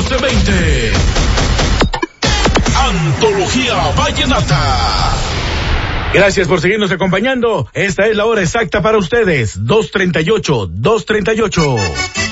1420. Antología Vallenata. Gracias por seguirnos acompañando. Esta es la hora exacta para ustedes. 2:38.